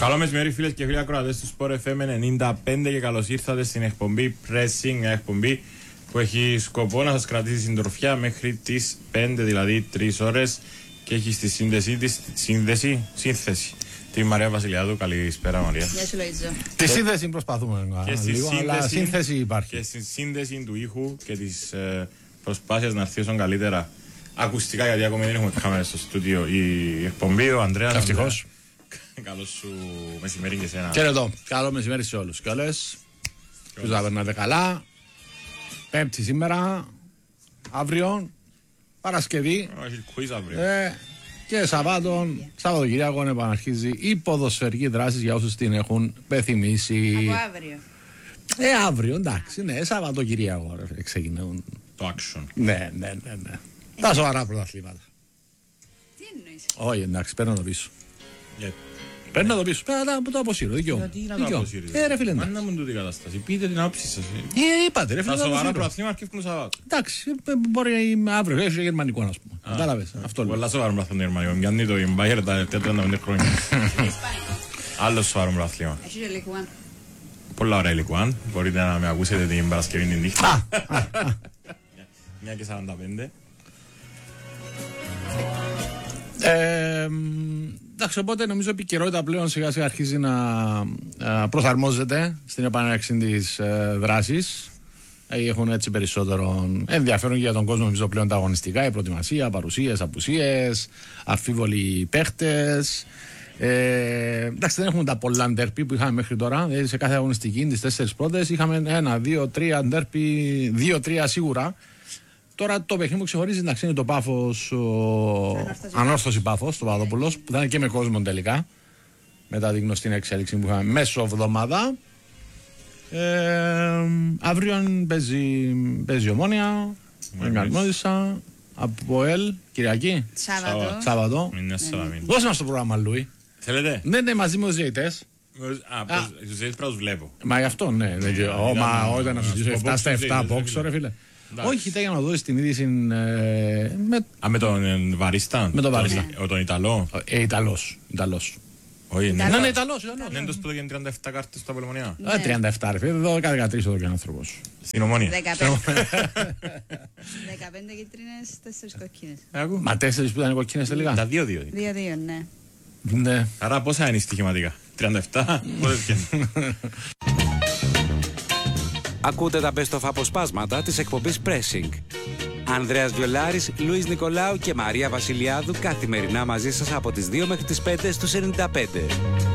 Καλό μεσημέρι φίλες και φίλοι ακροατές του Sport FM 95 και καλώς ήρθατε στην εκπομπή Pressing, μια εκπομπή που έχει σκοπό να σας κρατήσει συντροφιά μέχρι τις 5, δηλαδή 3 ώρες, και έχει στη σύνθεση τη Μαρία Βασιλιάδου. Καλησπέρα Μαρία. Γεια σου Λοϊτζό. Τη σύνδεση προσπαθούμε λίγο, αλλά σύνθεση υπάρχει. Και στη σύνδεση του ήχου και της προσπάθειας να έρθει όσο καλύτερα ακουστικά, γιατί ακόμη δεν έχουμε κάμερα στο στούντιο η εκπομπή. Ο Ανδρέας. Ευτυχώς. Καλό σου μεσημέρι και εσένα. Χαίρετο. Καλό μεσημέρι σε όλους. Καλές. Τους να περνάτε καλά. Πέμπτη σήμερα. Αύριο. Παρασκευή. Όχι, quiz αύριο. Και Σαββατοκυριακό επαναρχίζει η ποδοσφαιρική δράση για όσους την έχουν πεθυμίσει. Από αύριο. Αύριο, εντάξει, ναι, Σαββατοκυριακό ξεκινούν. Το action. Ναι. Τα σοβαρά πρωταθλήματα. Τι εννοείς? Όχι, εντάξει, παίρνω το πίσω. Γιατί? Παίρνω το πίσω. Το αποσύρω. Γιατί να το αποσύρετε? Ρε φίλε, να μην τούτη κατάσταση. Πείτε την άποψη σας. είπατε, ρε φίλε. Τα σοβαρά πρωταθλήματα αρκεύκουν Σαββάτο. Εντάξει, μπορεί αύριο, έχει γερμανικό, ας πούμε. Κατάλαβες. Αυτό λέω. Πολλά σοβαρά πρωταθλήματα γερμανικό. Μιανεί το Bayern τα 35 χρόνια. Άλλο σοβαρό πρωταθλήμα. Έχει και Λικουάν. Πολλά ωραία Λικουάν. Μπορείτε να με ακούσετε την Παρασκευή την νύχτα. 1:45. Εντάξει, οπότε νομίζω η επικαιρότητα πλέον σιγά σιγά αρχίζει να προσαρμόζεται στην επανέλαξη της δράσης. Έχουν έτσι περισσότερο ενδιαφέρον για τον κόσμο, νομίζω πλέον τα αγωνιστικά, η προετοιμασία, παρουσίες, απουσίες, αμφίβολοι παίχτες. Εντάξει, δεν έχουμε τα πολλά ντέρπι που είχαμε μέχρι τώρα. Δηλαδή σε κάθε αγωνιστική, τις 4 πρώτες, είχαμε 1, 2, 3 ντέρπι, 2-3 σίγουρα. Τώρα το παιχνίδι μου ξεχωρίζει να ξέρει το Πάφος, Ανόρθωση Πάφος, το Παπαδόπουλος, που θα είναι και με κόσμο τελικά. Μετά την γνωστή εξέλιξη που είχαμε μέσω εβδομάδα. Αύριο παίζει Ομόνια, Μιαρμόδισα, από Κυριακή. Σάββατο. Δώσε μας το πρόγραμμα, Λούι. Θέλετε? Ναι, μαζί με τους ζητητές. Τους ζητητές πρέπει να τους βλέπω. Μα γι' αυτό, ναι. Όταν να σου ζητήσω 7 στα 7 απόξω, ρε φίλε. Όχι, ήταν για να δώσει την είδηση. Με τον Βαρίστα. Με τον Βαρίστα. Τον Ιταλό. Ιταλός. Όχι, είναι Ιταλός. Είναι εντός που έγινε 37 κάρτες στο Απολεμονία. 37 ρε φίλε, 12-13 εδώ και άνθρωπος. Στην Ομόνια. 15 κίτρινες, 4 κοκκίνες. Μα 4 που ήταν κοκκίνες τελικά. Τα 2-2. 2-2, ναι. Ναι. Άρα πόσα είναι στοιχηματικά? 37. Πότε βγαίνει? Ακούτε τα best of αποσπάσματα της εκπομπής Pressing. Ανδρέας Βιολάρης, Λουίς Νικολάου και Μαρία Βασιλιάδου καθημερινά μαζί σας από τις 2 μέχρι τις 5 στους 95.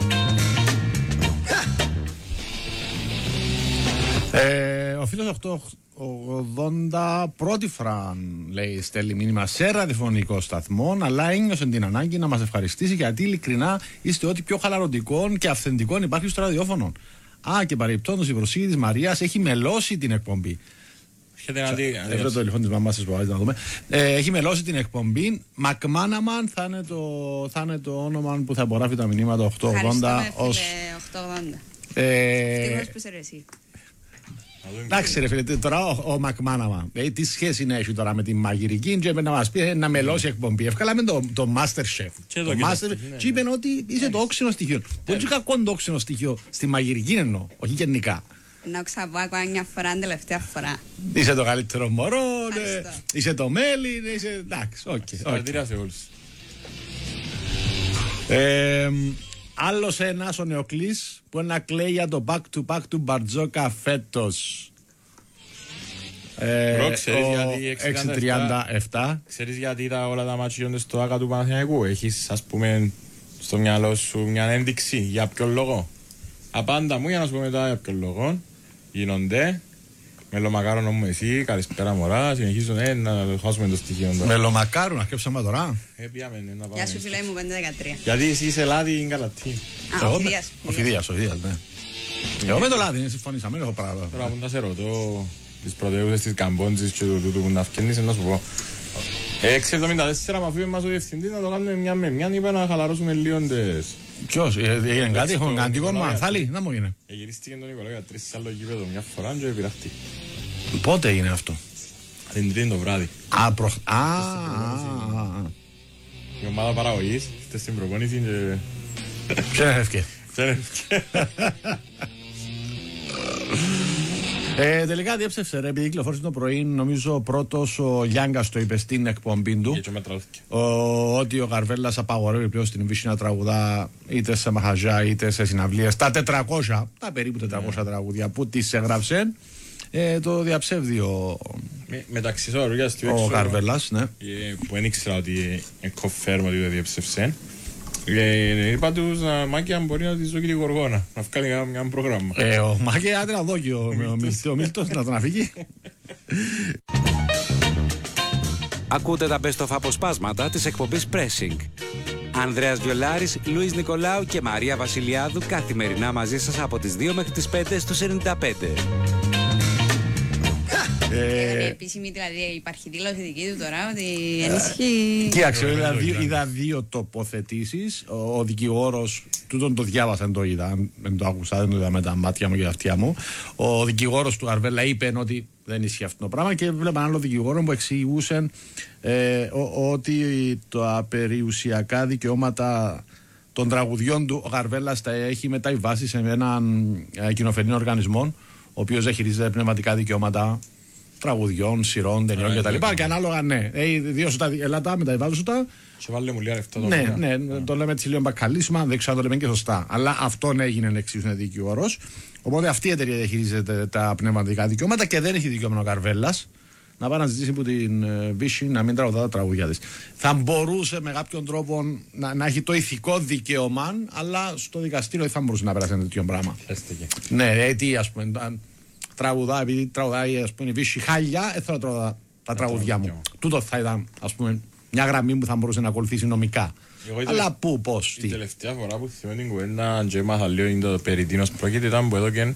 Ο φίλος 880 πρώτη φορά λέει στέλνει μήνυμα σε ραδιοφωνικό σταθμό, αλλά ένιωσε την ανάγκη να μας ευχαριστήσει γιατί ειλικρινά είστε ό,τι πιο χαλαρωτικών και αυθεντικών υπάρχει στο ραδιόφωνο. Και παρεμπιπτόντως η προσήγη της Μαρίας έχει μελώσει την εκπομπή. Έχω το τηλέφωνο της μαμάς σας που να δούμε. Έχει μελώσει την εκπομπή. Μακμάναμαν θα είναι το όνομα που θα απογράφει τα μηνύματα 880 ως. 880. Ευτυχώς που είσαι ρε εσύ. Εντάξει ρε φίλε, τώρα ο Μακμάναμα τι σχέση να έχει τώρα με τη μαγειρική και να μας πει να μελώσει εκπομπή. Ευκάλαμε το Masterchef. Και είπε ότι είσαι το όξινο στοιχείο. Πώς είναι κακό το όξινο στοιχείο στη μαγειρική εννοώ, όχι γενικά. Να ξαπώ ακόμα μια φορά, τελευταία φορά. Είσαι το καλύτερο μωρό, είσαι το μέλι, είσαι εντάξει, Συγχαρητήρια σε όλους. Άλλος ένας ο Νεοκλής που να κλαίει για το back to back του Μπαρτζόκα φέτος. Ξέρεις γιατί 6.37. Ξέρεις γιατί όλα τα μάτια γίνονται στο άκα του Παναθηναϊκού? Έχεις ας πούμε στο μυαλό σου μια ένδειξη για ποιο λόγο? Απάντα μου για να σου πω μετά για ποιο λόγο γίνονται. Μελομακάρονο μου εσύ, καλησπέρα μωρά, συνεχίζουμε να χάσουμε το στοιχείο. Μελομακάρονο, αρκέψαμε τώρα. Γεια σου φίλε μου, 5-13. Γιατί εσύ είσαι λάδι ή καλατή? Ο Φιδίας, ναι. Εγώ με το λάδι, συμφωνήσαμε, έχω πράγμα. Τώρα που να σε ρωτώ τις πρωτεύουσες της Καμπόντζης και του που να φκένεις, να σου πω 6.74 μα φύγει μας ο διευθυντής να το κάνουμε μια με μια, είπα να χαλαρώσουμε λίγο τις. Ποιος, έγινε κάτι, έχουμε κάνει τίγομα, θάλη, να μου γίνει. Γυρίστηκε τον Νικολάου για 3 σε άλλο γήπεδο μια φορά και πειράχτη. Πότε έγινε αυτό? Την Τρίτη το βράδυ. Η ομάδα παραγωγής, είστε στην προπόνηση και... Ποιο έφευκε? Τελικά διέψευσε ρε, επειδή κυκλοφόρησε το πρωί, νομίζω πρώτος ο Γιάνγκας το είπε στην εκπομπή του. Ότι ο Γαρβέλλας απαγορεύει πλέον στην Βύση να τραγουδά είτε σε μαχαζιά είτε σε συναυλίες. Τα 400, τα περίπου 400 τραγουδιά που τις έγραψε, το διαψεύδει μεταξύ σωρογιάς ο Γαρβέλλας, ναι. Που δεν ήξερα ότι κοφέρμα ότι το διαψεύσε. Είπα τους Μάκη αν μπορεί να τη δω και τη Γοργόνα, να βγάλει ένα πρόγραμμα. Ο Μάκη άντε να δω και ο Μίλτος να τον αφήγει. Ακούτε τα best of αποσπάσματα της εκπομπής Pressing. Ανδρέας Βιολάρης, Λουίς Νικολάου και Μαρία Βασιλιάδου καθημερινά μαζί σας από τις 2 μέχρι τις 5 στους 95. Επίσημη, δηλαδή υπάρχει δήλωση δική του τώρα ότι ενισχύει. Κοίταξε, είδα δύο τοποθετήσεις. Ο δικηγόρος, τούτον το διάβασα, δεν το είδα, δεν το άκουσα, δεν το είδα με τα μάτια μου και τα αυτιά μου. Ο δικηγόρος του Γαρβέλλα είπε ότι δεν ισχύει αυτό το πράγμα και βλέπω έναν άλλο δικηγόρο που εξηγούσε ότι τα περιουσιακά δικαιώματα των τραγουδιών του ο Γαρβέλλας τα έχει μεταβάσει σε έναν κοινοφελή οργανισμό, ο οποίος δεν χειρίζεται πνευματικά δικαιώματα τραγουδιών, σειρών, ταινιών κτλ. Και ανάλογα, ναι. Δύο σου τα ελάτα, μεταβάζω σου τα. Σε βάλε μου λίγα λεφτά. Ναι, το λέμε έτσι λίγο μπακαλίσμα, δεν ξέρω αν το λέμε και σωστά. Αλλά αυτόν έγινε εξίσου δικηγόρος. Οπότε αυτή η εταιρεία διαχειρίζεται τα πνευματικά δικαιώματα και δεν έχει δικαίωμα ο Γαρβέλλας να πάει να ζητήσει από την Βύση να μην τραγουδά τα τραγουδιά της. Θα μπορούσε με κάποιον τρόπο να έχει το ηθικό δικαίωμα, αλλά στο δικαστήριο δεν θα μπορούσε να περάσει ένα τέτοιο πράγμα. Ναι, τι ας πούμε. Τραγουδά, επειδή τραγουδάει ας πούμε, η Βύση χάλια, θέλω να τραγουδά τα τραγουδιά μου. Τούτο θα ήταν ας πούμε, μια γραμμή που θα μπορούσε να ακολουθήσει νομικά. Αλλά πού, πώς, τι. Η τελευταία φορά που θυμώ την κουβέντα και έμαθα λίγο περί τίνος πρόκειται ήταν που έδωκε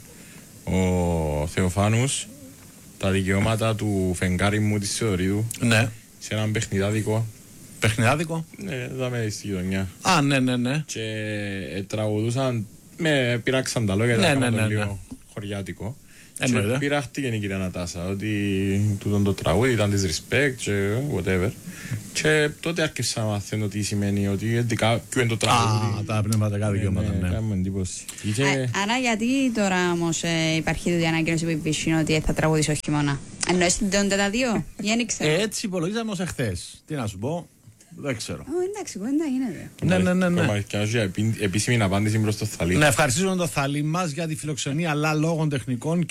ο Θεοφάνους τα δικαιώματα του φεγγάρι μου της Θεοδωρίδου σε έναν παιχνιδάδικο. Παιχνιδάδικο? Ναι, δάμε στη γειτονιά. Α, ναι. Και τραγουδούσαν, με πειράξαν τα λόγια, ήταν το λίγο χωριάτικο. Και πειράχτηκε η κυρία Νατάσα ότι το τραγούδι ήταν της respect και whatever. Και τότε άρχισα να μαθαίνω τι σημαίνει ότι ποιο είναι το τραγούδι. Τα πνευματικά δικαιώματα, ναι. Κάνουμε εντύπωση. Άρα γιατί τώρα όμως υπάρχει η ανακοίνωση που είπε ότι θα τραγουδήσει ο χειμώνα? Εννοείς την τα δύο ή δεν ξέρω? Έτσι υπολογίζαμε ως εχθές. Τι να σου πω. Δεν ξέρω. Εντάξει, κουβέντα γίνεται. Ναι. Επίσημη απάντηση προς το Θαλή. Να ευχαριστήσουμε τον Θαλή μας για τη φιλοξενία, αλλά λόγω τεχνικών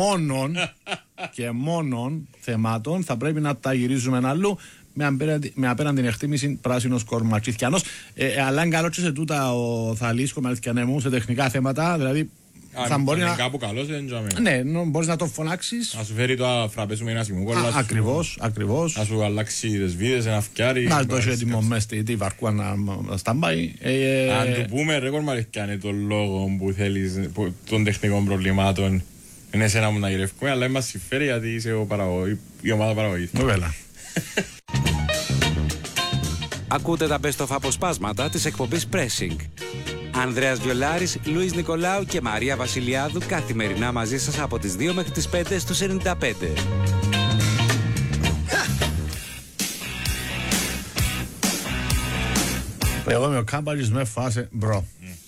και μόνον θεμάτων θα πρέπει να τα γυρίζουμε αλλού με απέναντι την εκτίμηση πράσινος κορματσιθιανός. Αλλά είναι καλό και σε τούτα ο Θαλής κορματιθιανέμου σε τεχνικά θέματα, δηλαδή. Αν μπορεί να... κάπου καλός δεν τζάμε. Ναι, μπορείς να το φωνάξεις. Να σου φέρει το αφραπέ σου με ένα σημούκολλα. Ακριβώς. Να σου αλλάξει τις βίδες, ένα φτιάρι. Να το έχει έτοιμο μες στη βαρκούα να σταμπάει. Αν του πούμε ρε κορμαριθκιάνε τον λόγο που θέλεις των τεχνικών προβλημάτων, είναι εσένα μου να γυρεύουμε, αλλά μας συμφέρει γιατί είσαι η ομάδα παραγωγής. Βέβαια. Ακούτε τα best of αποσπάσματα της εκπομπής Pressing. Ανδρέας Βιολάρης, Λουίς Νικολάου και Μαρία Βασιλιάδου καθημερινά μαζί σας από τις 2 μέχρι τις 5 στους 95. Εγώ είμαι ο Κάμπαλης με φάσε μπρο.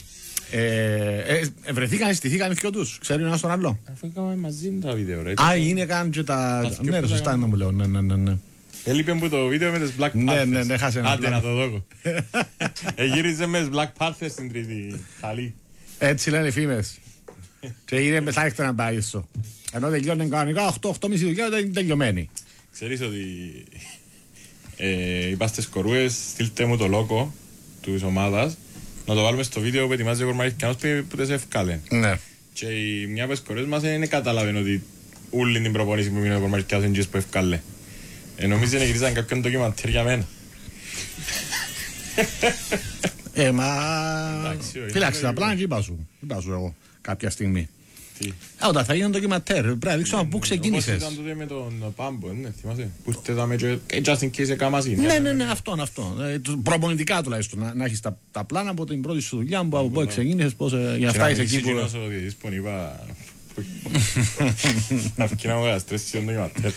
Βρεθήκαν, στηθήκαν οι δυο τους. Ξέρει ένας τον άλλο. Αφού είχαμε μαζί τα βίντεο ρε. Είναι καν και τα... Ναι, σωστά είναι να μου λέω. Ναι. Έλειπε που το βίντεο με τις Black Panthers. Ναι, χάσε ένα. Άντε να το δω. Γύριζε με τις Black Panthers στην τρίτη Θαλή. Έτσι λένε οι φήμες. Και είναι μεσάχιστα να πάει eso. Ενώ τελειώνει κανονικά 8-8.30 δουλειά δεν είναι τελειωμένη. Ξέρεις ότι είπα στις κορούες, στείλτε μου το λόγο της ομάδας να το βάλουμε στο βίντεο που ετοιμάζει ο Κορμαριθκιανός που τις ευκάλε. Ναι. Και μια από τις κορούες μας δεν καταλαβαίνει ότι όλη την προπονήση που μείνει ο Κορμαριθκιανός είναι που ευκάλε. Νομίζω ότι γυρίζαν κάποιον ντοκιμαντέρ για μένα. Φύλαξε τα πλάνα και είπα σου εγώ κάποια στιγμή. Όταν θα γίνει ντοκιμαντέρ, πρέπει να δείξω πού ξεκίνησες. Όπως ήταν τότε με τον Πάμπο, θυμάσαι, που ήρθαμε και just in case έκαμασαι. Ναι, αυτό. Προπονητικά τουλάχιστον, να έχεις τα πλάνα από την πρώτη σου δουλειά, από πού ξεκίνησες, για να φτάσεις εκεί που... Να βγει να μου γαστρέσει τον ντοκιμαντέρ.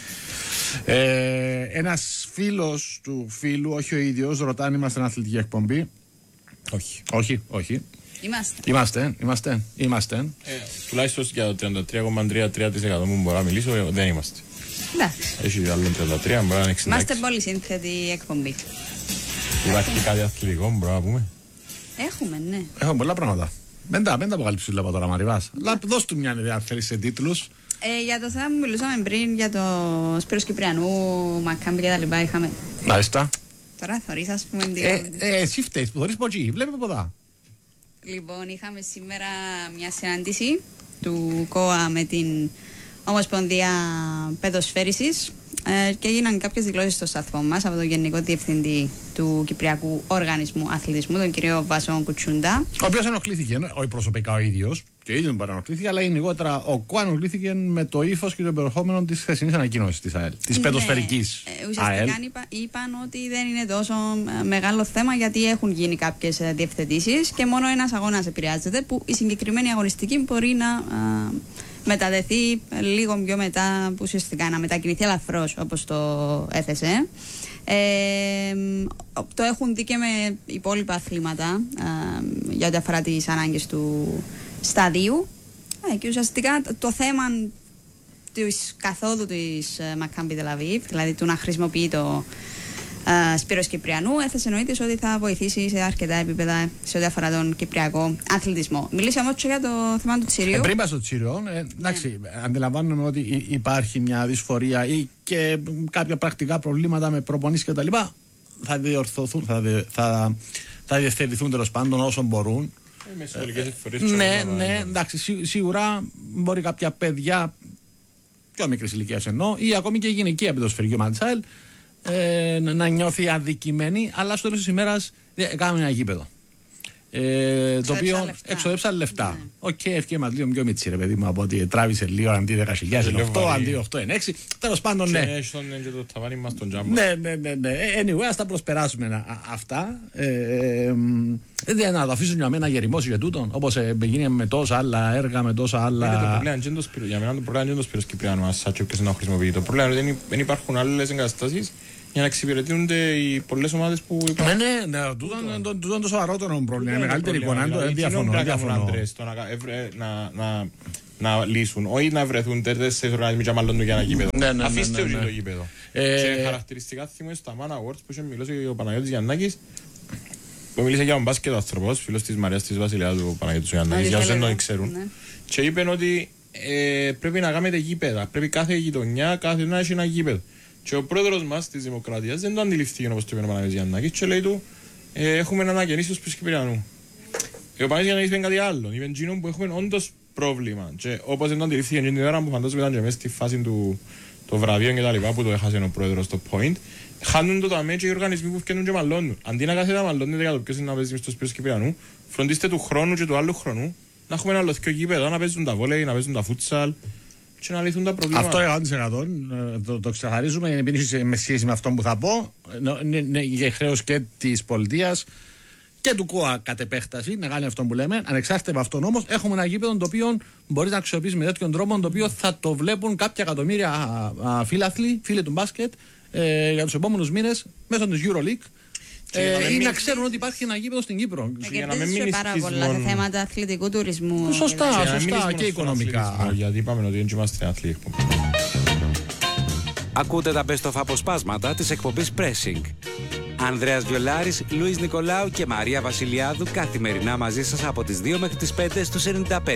Ένας φίλος του φίλου, όχι ο ίδιος, ρωτάνε, είμαστε στην αθλητική εκπομπή. Όχι. Είμαστε. Τουλάχιστον για το 33,33% που μπορώ να μιλήσω δεν είμαστε. Έχει άλλο 33, μπορεί να είναι 66. Είμαστε πολύ σύνθετη εκπομπή. Υπάρχει κάτι αθλητικό που μπορούμε να πούμε? Έχουμε, ναι. Έχουμε πολλά πράγματα. Δεν τα αποκαλύψεις λεπτά τώρα, Μαριβάς. Δώσ' του μια ιδέα αν θέλεις σε τίτλους. Για το θέμα που μιλούσαμε πριν, για το Σπύρος Κυπριανού, Μακάμπη και τα λοιπά, είχαμε. Μάλιστα. Τώρα θωρείς, ας πούμε. Εσύ φταίεις που θωρείς ποτσί, βλέπουμε ποδά. Λοιπόν, είχαμε σήμερα μια συνάντηση του ΚΟΑ με την Ομοσπονδία Παιδοσφαίρισης και έγιναν κάποιες δηλώσεις στο σταθμό μας από τον Γενικό Διευθυντή του Κυπριακού Οργανισμού Αθλητισμού, τον κύριο Βάσο Κουτσούντα. Ο οποίος ενοχλήθηκε, όχι προσωπικά ο ίδιος, και ο ίδιος δεν ενοχλήθηκε, αλλά γενικότερα ο ΚΟΑ ενοχλήθηκε με το ύφος και το περιεχόμενο της χθεσινής ανακοίνωσης της ΑΕΛ, της παιδοσφαιρικής ΑΕΛ. Ουσιαστικά είπαν ότι δεν είναι τόσο μεγάλο θέμα, γιατί έχουν γίνει κάποιες διευθετήσεις και μόνο ένας αγώνας επηρεάζεται, που η συγκεκριμένη αγωνιστική μπορεί να μεταδεθεί λίγο πιο μετά, που ουσιαστικά να μετακινηθεί ελαφρώς, όπως το έθεσε. Το έχουν δει και με υπόλοιπα αθλήματα για ό,τι αφορά τις ανάγκες του σταδίου και ουσιαστικά το θέμα της καθόδου της Μακάμπι Τελαβίβ, δηλαδή του να χρησιμοποιεί το Σπύρος Κυπριανού, έθεσε εννοείται ότι θα βοηθήσει σε αρκετά επίπεδα σε ό,τι αφορά τον κυπριακό αθλητισμό. Μιλήσαμε όμως και για το θέμα του Τσιρίου. Πριν πας στο Τσιριό, εντάξει, αντιλαμβάνομαι ότι υπάρχει μια δυσφορία ή και κάποια πρακτικά προβλήματα με προπονήσεις κτλ. Θα διορθωθούν, θα διευθετηθούν τέλος πάντων όσο μπορούν. Ναι, εντάξει, σίγουρα μπορεί κάποια παιδιά πιο μικρής ηλικίας εννοώ, ή ακόμη και η γυναικεία παιδοσφαιρική ομάδα της ΑΕΛ να νιώθει αδικημένη, αλλά στο τέλος της ημέρας κάναμε ένα γήπεδο. Το οποίο εξοδέψαν λεφτά. Οκ, ευκαιρία μας λίγο πιο μίτσι, ρε παιδί μου, από ότι τράβησε λίγο αντί 10.000 είναι 8, αντί 8 είναι 6. Τέλος πάντων, ναι. Ναι. Anyway, ας τα προσπεράσουμε αυτά. Δεν να το αφήσουν για μένα γεριμώσει για τούτον, όπως γίνει με τόσα άλλα έργα, με τόσα άλλα. Για μένα το πρόβλημα είναι το Σπύρος Κυπριανού, ας σάτσιο και να χρησιμοποιεί. Το πρόβλημα είναι ότι δεν υπάρχουν άλλες εγκαταστάσεις για να εξυπηρετούνται οι πολλές ομάδες που υπάρχουν. Ναι, τούτο είναι το σοβαρότερο πρόβλημα. Είναι μεγαλύτερη εικόνα, δεν διαφωνώ. Να λύσουν, όχι να βρεθούν 4 οργανισμοί και μάλλον για ένα γήπεδο. Αφήστε το γήπεδο. Και χαρακτηριστικά θυμάμαι στα Man Awards που είχε μιλώσει ο Παναγιώτης Γιαννάκης, που μίλησε για τον μπάσκετ άνθρωπος, φίλος της Μαρίας της Βασιλιάδου του Παναγιώτης Γιαννάκης, για όσοι δεν τον ξέρουν. Και είπε ότι πρέπει να κάνετε γήπεδα, πρέπει κάθε γειτονιά, κάθε να έχει ένα γήπεδο. Και ο πρόεδρος μας της Δημοκρατίας δεν το αντιληφθήκε όπως το είπε ο Παναγιώτης Γιαννάκης και λέει του έχουμε να ανακαινήσει τους Σπύρους Κυπριανού. Και ο Παναγιώτης Γιαννάκης είπε κάτι άλλο, είπε εκείνο που έχουμε όντως πρόβλημα και όπως δεν το αντιληφθήκε την ώρα που φαντάζομαι ήταν και μέσα στη φάση του βραβείων και τα λοιπά που το έχασε ο πρόεδρος στο point, χάνουν το ταμέ και οι οργανισμοί που φτιάχνουν και μαλλώνουν. Αντί να κάθετε να μαλλώνετε για το ποιος είναι να παίζει στους Σπύρους Κυπριανού, φροντίστε του χρόνου και του άλλου χρόνου να έχουμε ένα λοθκιο γήπεδο, να παίζουν τα βόλεϊ, να παίζουν τα φούτσαλ και να λυθούν τα προβλήματα. Αυτό 100% το ξεκαθαρίζουμε, είναι με σχέση με αυτό που θα πω. Είναι για χρέος και της πολιτείας και του ΚΟΑ κατ' επέκταση, να κάνει αυτό που λέμε. Ανεξάρτητα από αυτόν όμως, έχουμε ένα γήπεδο το οποίο μπορεί να αξιοποιήσει με τέτοιον τρόπο, το οποίο θα το βλέπουν κάποια εκατομμύρια φίλοι του μπάσκετ για τους επόμενους μήνες μέσω της EuroLeague. Ή να ξέρουν ότι υπάρχει ένα γήπεδο στην Κύπρο. Για να μην μείνει πάρα πολλά σε θέματα αθλητικού τουρισμού. Σωστά και οικονομικά. Γιατί είπαμε ότι δεν είμαστε αθλητικοί. Ακούτε τα best of αποσπάσματα της εκπομπής Pressing. Ανδρέας Βιολάρης, Λουίς Νικολάου και Μαρία Βασιλιάδου καθημερινά μαζί σας από τις 2 μέχρι τις 5 στους 95.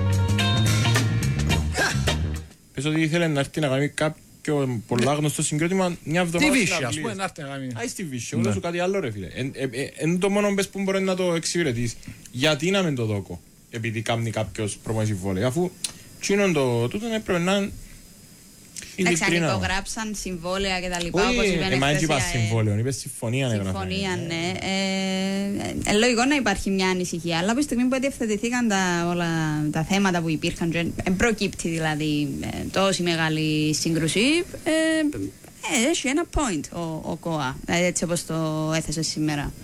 Πες ότι ήθελε να έρθει να κάνει κάποιο πολλά γνωστό συγκρότημα μια εβδομάδα. Τι Βύσσια, ας πούμε, να έρθει να κάνει. Άι στη Βύσσια, όλο σου κάτι άλλο ρε φίλε. Είναι το μόνο που μπορεί να το εξυπηρετήσει. Γιατί να μην το δώκω, επειδή κάνει κάποιος προμονήσει βόλεϊ, αφού τσίνον το τούτο έπρεπε να εντάξει, αν υπογράψαν συμβόλαια και τα λοιπά, όπως είπαν εμάς είπα συμβόλαιο, είπες συμφωνία. Συμφωνία, ναι. Λογικό να υπάρχει μια ανησυχία, αλλά από τη στιγμή που διευθετηθήκαν όλα τα θέματα που υπήρχαν, προκύπτει δηλαδή τόση μεγάλη σύγκρουση, έχει ένα point ο ΚΟΑ, έτσι όπως το έθεσε σήμερα.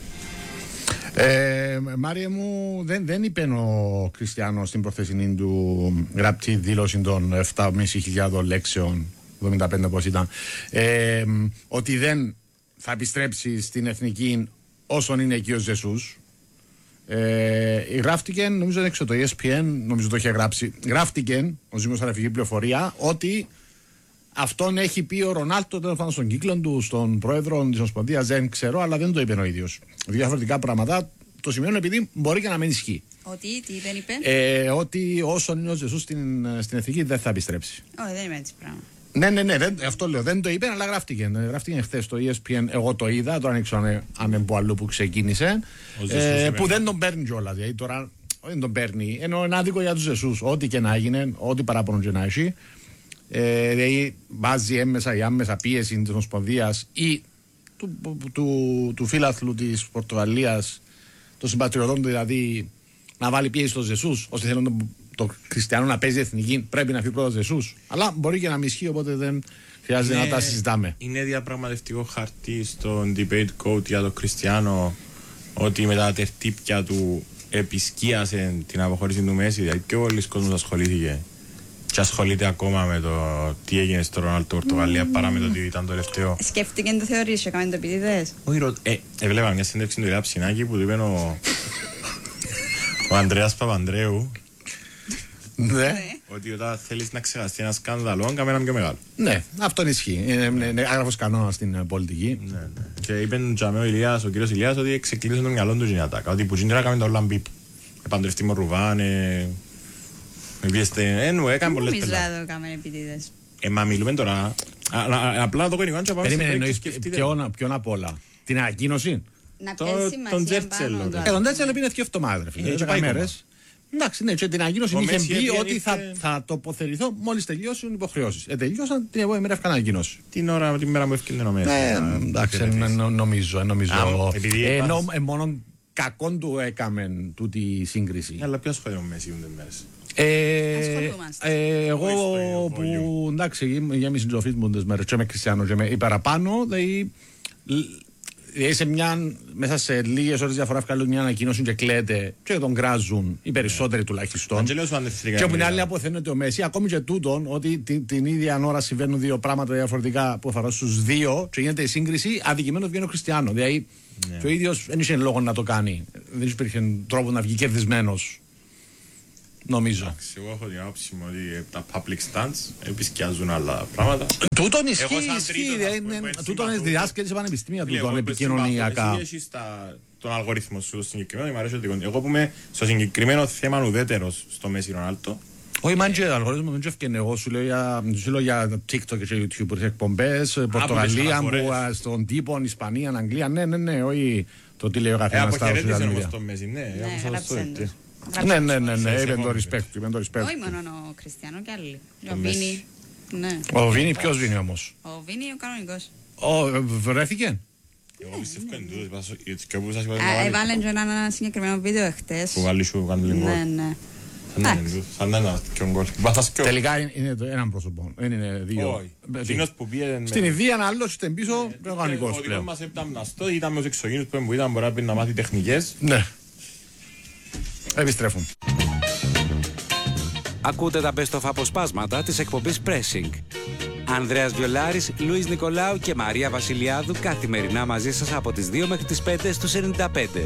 Μάρια μου, δεν είπε ο Κριστιανός στην προθεσινή του γραπτή δήλωση των 7.500 λέξεων, 75 πώς ήταν, ότι δεν θα επιστρέψει στην εθνική όσον είναι εκεί ο Ζεσούς. Γράφτηκε, νομίζω δεν ξέρω, το ESPN, νομίζω το είχε γράψει. Γράφτηκε ως δημοσιογραφική πληροφορία ότι αυτόν έχει πει ο Ρονάλντο τέλος πάντων στον κύκλο του, στον πρόεδρο της Ομοσπονδίας, δεν ξέρω, αλλά δεν το είπε ο ίδιος. Διαφορετικά πράγματα το σημαίνουν επειδή μπορεί και να μην ισχύει. Ότι, τι δεν είπε. Ότι όσον είναι ο Ζεσούς στην εθνική δεν θα επιστρέψει. Όχι, δεν είμαι έτσι πράγμα. Ναι, αυτό λέω. Δεν το είπε, αλλά γράφτηκε. Γράφτηκε χθες στο ESPN. Εγώ το είδα. Τώρα δεν ξέρω αν είναι από αλλού που ξεκίνησε. Που δεν τον παίρνει κιόλας. Δηλαδή τώρα δεν τον παίρνει. Ενώ είναι άδικο για τους Ζεσούς. Ό,τι και να έγινε, ό,τι παράπονο και να έχει. Δηλαδή βάζει έμμεσα ή άμμεσα πίεση της Ομοσπονδίας ή του φίλαθλου της Πορτογαλίας, των συμπατριωτών του δηλαδή, να βάλει πίεση στους Ζεσούς, ώστε θέλουν το Κριστιανό να παίζει εθνική, πρέπει να φύγει πρώτος Ζεσούς. Αλλά μπορεί και να μη ισχύει, οπότε δεν χρειάζεται να τα συζητάμε. Είναι διαπραγματευτικό χαρτί στον debate code για τον Κριστιανό ότι μετά τα τερτύπια του επισκίασε την αποχώρηση του Μέση. Δηλαδή, πιο πολλοί κόσμος ασχολήθηκε και ασχολείται ακόμα με το τι έγινε στο Ρονάλντο Πορτογαλία παρά με το τι ήταν το τελευταίο. Σκέφτηκε να το θεωρήσει, έκαμε το επίτηδες. Όχι, έβλεπα μια συνέντευξη του Ηλία Ψινάκη που του είπε ο Ανδρέας Παπανδρέου. Ναι. Ότι όταν θέλεις να ξεχαστεί ένα σκάνδαλο, κάμε ένα πιο μεγάλο. Ναι, αυτό ισχύει. Είναι άγραφος κανόνας στην πολιτική. Ναι. Και είπε ο κύριος Ηλίας ότι ξεκλείδωσε το μυαλό του η ατάκα. Ότι που σήμερα έκαμε το Λαμπίπ. Επαντρευτεί με Ρουβάν, έκανε πολλές Νομίζω πελάτες. να το έκαμε επίτηδες. Μα μιλούμε τώρα. Απλά το κονικό και πάμε Περίμενε, εννοείς ποιον απ' όλα. Την ανακοίνωση. Να τον πιέσει σημασία Τζέρτσελ, πάνω του. Τον Τέτσελ πήγε 2 εβδομάδες. Και μέρες. Εντάξει, ναι, και την ανακοίνωση Ο είχε Μέση πει ότι ήρθε- θα τοποθετηθώ μόλις τελειώσουν οι υποχρεώσεις. Τελειώσαν την επόμενη μέρα έφυγαν ανακοίνωση. Την μέρα που έφυγε ο Μέση. Εντάξει, νομίζω. επειδή Ενώ μόνο κακόν του έκαμε τούτη η σύγκριση. Αλλά ποιος ασχολείται με Μέση τις μέρες. Ασχολούμαστε. Εγώ Όχι, που εντάξει γέμισε την ζωφή μου τις μέρες και είμαι Χριστιανό και είμαι παραπάνω, δηλαδή μέσα σε λίγες ώρες διαφορά βγάλουν μια ανακοίνωση και κλαίτε και τον κράζουν οι περισσότεροι τουλάχιστον. Και που είναι άλλοι αποθένεται ο Μέση, ακόμη και τούτον, ότι την ίδια ώρα συμβαίνουν δύο πράγματα διαφορετικά που αφορούν στους δύο και γίνεται η σύγκριση, αδικημένος βγαίνει ο Χριστιανό. Δηλαδή και ο ίδιος δεν είχε λόγο να το κάνει. Δεν υπήρχε τρόπο να βγει κερδισμένος. Νομίζω. Εγώ έχω την άποψη μου ότι τα public stands επισκιάζουν άλλα πράγματα. Τούτον Εγώ σαν ισχύει. τρίτον, Τούτον είναι διδάσκεται σε πανεπιστήμια, Φίλε, τούτον εγώ που επικοινωνιακά. εσύ έχεις τον αλγορίθμο σου στο συγκεκριμένο, μου αρέσει ότι εγώ που είμαι στο συγκεκριμένο θέμα ουδέτερος στο Μέση Ρονάλντο. Όχι, μαν και αλγορίθμο δεν έφυγε. Εγώ σου λέω για TikTok και YouTube που εκπομπές, Πορτογαλία, στον τύπο, Ισπανία, Αγγλία. Ναι, όχι το τι λέει ο καθένας στα social Αποχαιρέτησε όμως media. το Μέση, ναι. Ναι, όπως σας το γράψαν είπε. τους. Ναι, είπε το σεβόμαι. respect. Όχι μόνο ο Κριστιανό και άλλοι. Ο Μέση. Βίνι. Ναι. Ο Βίνι, ποιος Βίνι όμως? Ο Βίνι ο κανονικός. Βρέθηκε. Εγώ πιστεύω είναι τούτο, γιατί και όπου σας είπα Έβαλε και ένα συγκεκριμένο βίντεο εχθές. που βάλει σου κάνει λίγο. Ναι, ναι. Σαν να είναι και ο γκολ. Μπάθας και ο... Τελικά είναι το έναν πρόσωπο. Δεν είναι δύο. Όχι. Εκείνος που πήγε... Στην Ιδία ένα άλλος ήταν πίσω, είναι Ο οργανικός δικός πλέον. μας έπταν μναστό, ήταν με τους εξωγήνους που ήταν μπορεί να πει να μάθει τεχνικές. Ναι. Επιστρέφουν. Ακούτε τα best of αποσπάσματα της εκπομπής Pressing. Ανδρέας Βιολάρης, Λουίς Νικολάου και Μαρία Βασιλιάδου καθημερινά μαζί σας από τις 2 μέχρι τις 5 στους 95.